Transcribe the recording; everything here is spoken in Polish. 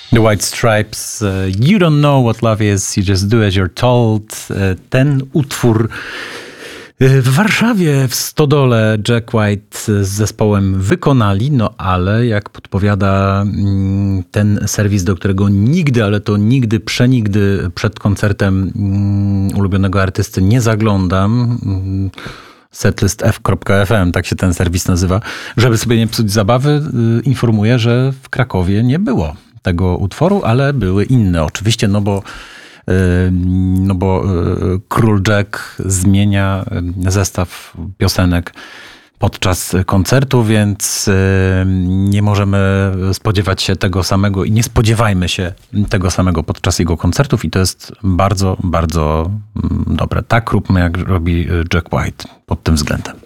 The White Stripes, You Don't Know What Love Is, You Just Do As You're Told. Ten utwór w Warszawie, w Stodole, Jack White z zespołem wykonali, no ale jak podpowiada ten serwis, do którego nigdy, ale to nigdy, przenigdy przed koncertem ulubionego artysty nie zaglądam, setlistf.fm, tak się ten serwis nazywa, żeby sobie nie psuć zabawy, informuję, że w Krakowie nie było tego utworu, ale były inne oczywiście, no bo Król Jack zmienia zestaw piosenek podczas koncertu, więc nie możemy spodziewać się tego samego i nie spodziewajmy się tego samego podczas jego koncertów i to jest bardzo, bardzo dobre. Tak róbmy, jak robi Jack White pod tym względem.